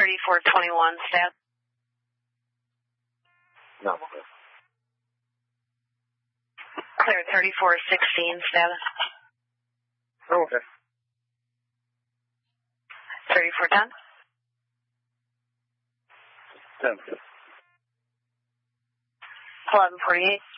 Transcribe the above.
3421 status. No, I'm okay. Clear 3416 status. Oh, okay. 3410. 10. 1148.